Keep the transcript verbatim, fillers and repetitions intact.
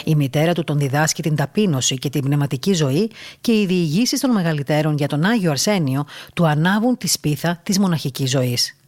Η μητέρα του τον διδάσκει την ταπείνωση και την πνευματική ζωή και οι διηγήσεις των μεγαλύτερων για τον Άγιο Αρσένιο του ανάβουν τη σπίθα της μοναχικής ζωής.